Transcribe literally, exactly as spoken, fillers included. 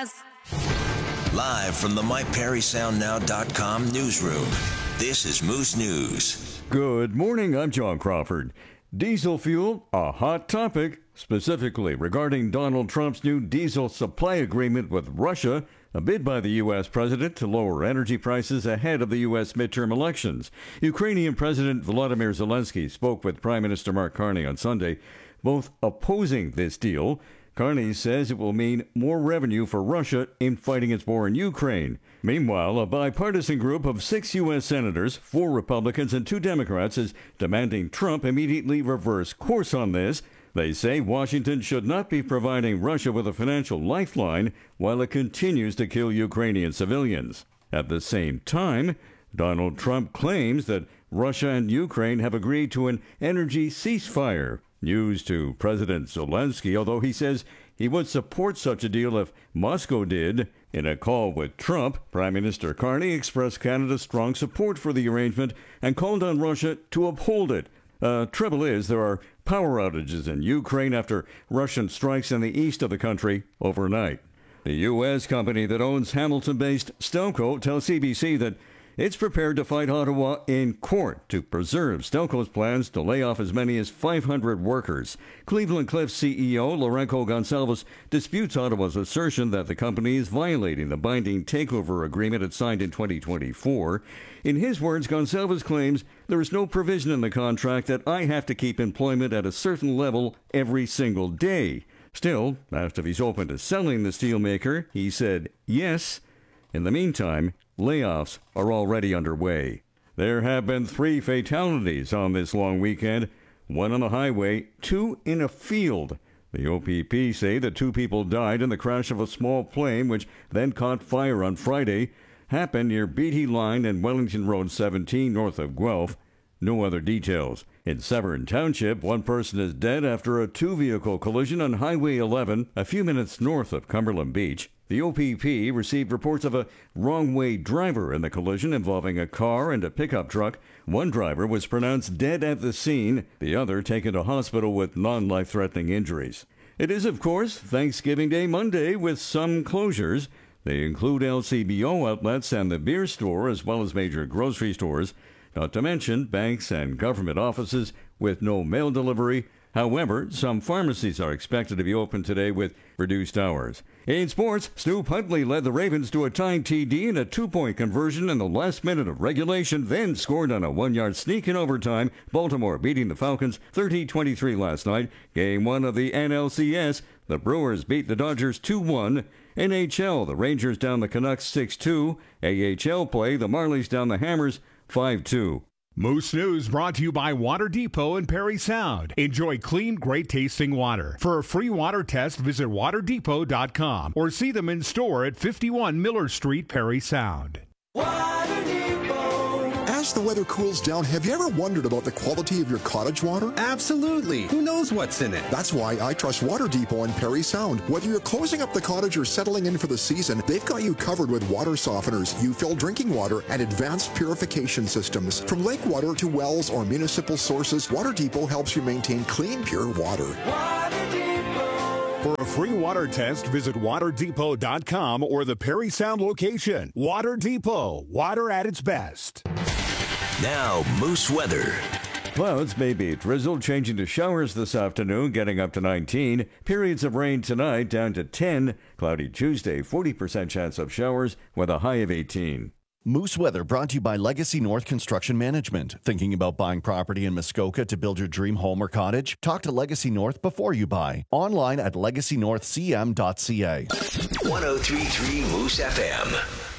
guys. Live from the my perry sound now dot com newsroom, this is Moose News. Good morning, I'm John Crawford. Diesel fuel, a hot topic, specifically regarding Donald Trump's new diesel supply agreement with Russia, a bid by the U S president to lower energy prices ahead of the U S midterm elections. Ukrainian President Volodymyr Zelensky spoke with Prime Minister Mark Carney on Sunday, both opposing this deal. Carney says it will mean more revenue for Russia in fighting its war in Ukraine. Meanwhile, a bipartisan group of six U S senators, four Republicans and two Democrats, is demanding Trump immediately reverse course on this. They say Washington should not be providing Russia with a financial lifeline while it continues to kill Ukrainian civilians. At the same time, Donald Trump claims that Russia and Ukraine have agreed to an energy ceasefire. News to President Zelensky, although he says he would support such a deal if Moscow did. In a call with Trump, Prime Minister Carney expressed Canada's strong support for the arrangement and called on Russia to uphold it. Uh, trouble is, there are power outages in Ukraine after Russian strikes in the east of the country overnight. The U S company that owns Hamilton-based Stelco tells C B C that it's prepared to fight Ottawa in court to preserve Stelco's plans to lay off as many as five hundred workers. Cleveland Cliffs C E O Lourenco Gonçalves disputes Ottawa's assertion that the company is violating the binding takeover agreement it signed in twenty twenty-four. In his words, Gonçalves claims there is no provision in the contract that I have to keep employment at a certain level every single day. Still, asked if he's open to selling the steelmaker, he said yes. In the meantime, layoffs are already underway. There have been three fatalities on this long weekend, one on the highway, two in a field. The O P P say the two people died in the crash of a small plane which then caught fire on Friday. Happened near Beatty Line and Wellington Road seventeen north of Guelph. No other details. In Severn Township, one person is dead after a two-vehicle collision on Highway eleven, a few minutes north of Cumberland Beach. The O P P received reports of a wrong-way driver in the collision involving a car and a pickup truck. One driver was pronounced dead at the scene, the other taken to hospital with non-life-threatening injuries. It is, of course, Thanksgiving Day Monday with some closures. They include L C B O outlets and the beer store, as well as major grocery stores, not to mention banks and government offices with no mail delivery. However, some pharmacies are expected to be open today with reduced hours. In sports, Stu Huntley led the Ravens to a tying T D in a two-point conversion in the last minute of regulation, then scored on a one-yard sneak in overtime. Baltimore beating the Falcons thirty twenty-three last night. Game one of the N L C S. The Brewers beat the Dodgers two one. N H L, the Rangers down the Canucks six two. A H L play, the Marlies down the Hammers five two. Moose News brought to you by Water Depot in Perry Sound. Enjoy clean, great-tasting water. For a free water test, visit water depot dot com or see them in store at fifty-one Miller Street, Perry Sound. Water Depot. As the weather cools down, have you ever wondered about the quality of your cottage water? Absolutely. Who knows what's in it? That's why I trust Water Depot in Perry Sound. Whether you're closing up the cottage or settling in for the season, they've got you covered with water softeners, you-fill drinking water, and advanced purification systems. From lake water to wells or municipal sources, Water Depot helps you maintain clean, pure water. Water Depot. For a free water test, visit water depot dot com or the Perry Sound location. Water Depot, water at its best. Now, Moose weather. Clouds may be drizzled, changing to showers this afternoon, getting up to nineteen. Periods of rain tonight, down to ten. Cloudy Tuesday, forty percent chance of showers, with a high of eighteen. Moose Weather brought to you by Legacy North Construction Management. Thinking about buying property in Muskoka to build your dream home or cottage? Talk to Legacy North before you buy. Online at legacy north c m dot c a. one oh three point three Moose F M.